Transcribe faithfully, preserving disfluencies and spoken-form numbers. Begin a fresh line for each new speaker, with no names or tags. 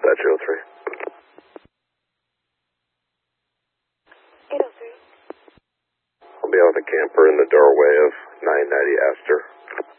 Dispatch oh three.
eight oh three.
I'll be out with a camper in the doorway of nine ninety Astor.